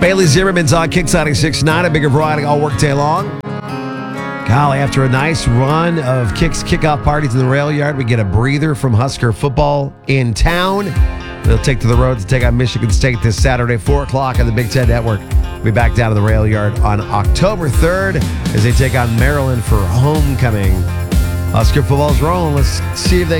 Bailey Zimmerman's on Kicks 96.9, a bigger variety all work day long. Golly, after a nice run of Kicks kickoff parties in the rail yard, we get a breather from Husker football in town. They'll take to the road to take on Michigan State this Saturday, 4 o'clock on the Big Ten Network. We'll be back down to the rail yard on October 3rd as they take on Maryland for homecoming. Husker football's rolling. Let's see if they